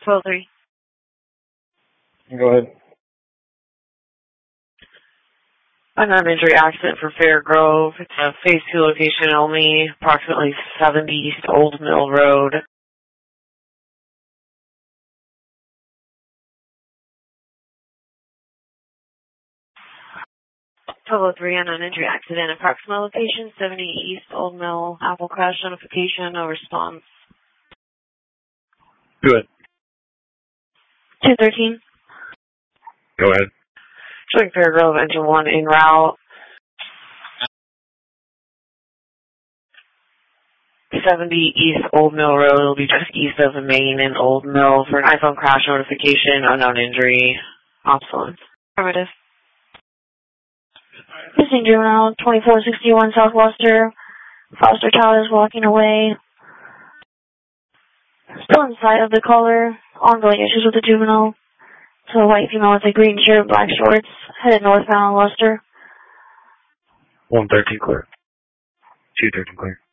12-3. Go ahead. Unknown injury accident for Fairgrove. It's a phase 2 location only, approximately 70 East Old Mill Road. 1203, unknown injury accident, approximate location 70 East Old Mill, Apple crash notification, no response. Go ahead. 213. Go ahead. Showing Fairgrove, engine 1 en route. 70 East Old Mill Road will be just east of the main in Old Mill for an iPhone crash notification, unknown injury, obsolete. Affirmative. Missing juvenile, 2461 South Worcester. Foster child is walking away. Still in sight of the caller. Ongoing issues with the juvenile. So a white female with a green shirt, black shorts, headed northbound on Worcester. 113 clear. 213 clear.